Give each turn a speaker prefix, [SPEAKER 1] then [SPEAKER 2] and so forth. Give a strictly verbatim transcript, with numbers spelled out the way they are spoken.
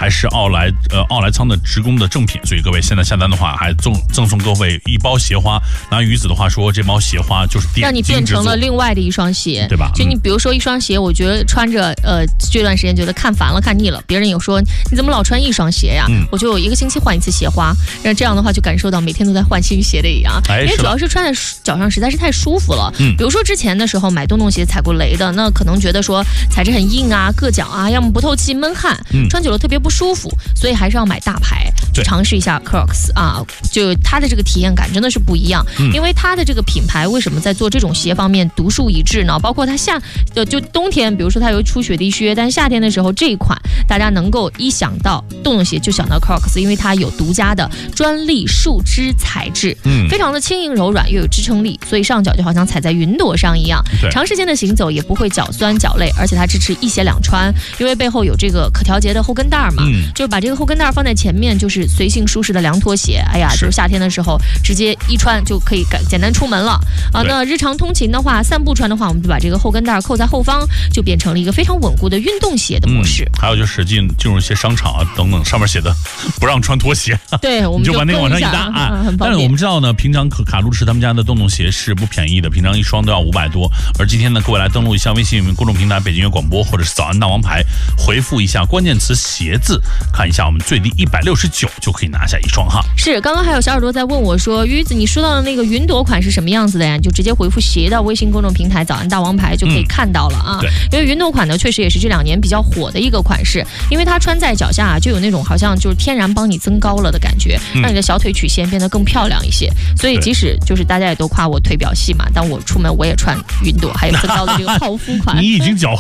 [SPEAKER 1] 还是奥莱呃奥莱仓的职工的正品，所以各位现在下单的话，还赠赠送各位一包鞋花。拿鱼子的话说，这包鞋花就是
[SPEAKER 2] 让你变成了另外的一双鞋，
[SPEAKER 1] 对吧？
[SPEAKER 2] 就你比如说一双鞋，我觉得穿着呃这段时间觉得看烦了、看腻了，别人有说你怎么老穿一双鞋呀、嗯？我就有一个星期换一次鞋花，然后这样的话就感受到每天都在换新鞋的一样，
[SPEAKER 1] 哎、
[SPEAKER 2] 因为主要是穿在脚上实在是太舒服了。
[SPEAKER 1] 嗯，
[SPEAKER 2] 比如说之前的时候买洞洞鞋踩过雷的，那可能觉得说材质很硬啊、硌脚啊，要么不透气、闷汗，嗯、穿久了特别不舒服，所以还是要买大牌，去尝试一下 Crocs 啊，就它的这个体验感真的是不一样，嗯、因为它的这个品牌为什么在做这种鞋方面独树一帜呢？包括它夏就就冬天，比如说它有出雪地靴，但是夏天的时候这一款大家能够一想到洞洞鞋就想到 Crocs， 因为它有独家的专利树脂材质，嗯，非常的轻盈柔软又有支撑力，所以上脚就好像踩在云朵上一样，长时间的行走也不会脚酸脚累，而且它支持一鞋两穿，因为背后有这个可调节的后跟带嘛，嗯、就是把这个后跟带放在前面，就是随性舒适的凉拖鞋。哎呀，就是夏天的时候直接一穿就可以简单出门了啊。那日常通勤的话，散步穿的话，我们就把这个后跟带扣在后方，就变成了一个非常稳固的运动鞋的模式。
[SPEAKER 1] 嗯、还有就是进进入一些商场啊等等，上面写的不让穿拖鞋，
[SPEAKER 2] 对，我们
[SPEAKER 1] 就把那个往上一搭啊。嗯、但是我们知道呢，平常卡路士他们家的洞洞鞋是不便宜的，平常一双都要五百多。而今天呢，各位来登录一下微信公众平台北京乐广播，或者是早安大王牌，回复一下关键词鞋子，看一下我们最低一百六十九就可以拿下一双哈。
[SPEAKER 2] 是，刚刚还有小耳朵在问我说，鱼子你说到的那个云朵款是什么样子的呀？你就直接回复鞋到微信公众平台早安大王牌就可以看到了啊。
[SPEAKER 1] 嗯、
[SPEAKER 2] 因为云朵款呢，确实也是这两年比较火的一个款式，因为它穿在脚下、啊、就有那种好像就是天然帮你增高了的感觉，嗯、让你的小腿曲线变得更漂亮一些。所以即使就是大家也都夸我腿表细嘛，但我出门我也穿云朵，还有增高的这个泡芙款。
[SPEAKER 1] 你已经脚